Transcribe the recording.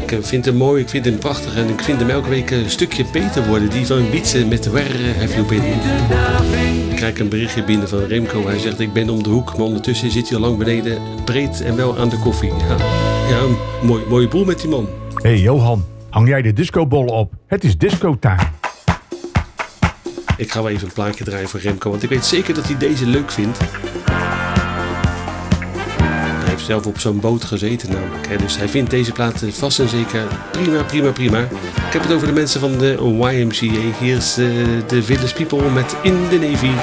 Ik vind hem mooi, ik vind hem prachtig en ik vind hem elke week een stukje beter worden. Die van Wietse met Where Have You Been? Ik krijg een berichtje binnen van Remco. Hij zegt, ik ben om de hoek, maar ondertussen zit hij al lang beneden. Breed en wel aan de koffie. Ja, mooie boel met die man. Hey Johan, hang jij de discobol op? Het is disco-time. Ik ga wel even een plaatje draaien voor Remco, want ik weet zeker dat hij deze leuk vindt. Hij heeft zelf op zo'n boot gezeten namelijk. Hè? Dus hij vindt deze plaat vast en zeker prima. Ik heb het over de mensen van de YMCA. Hier is de Village People met In the Navy.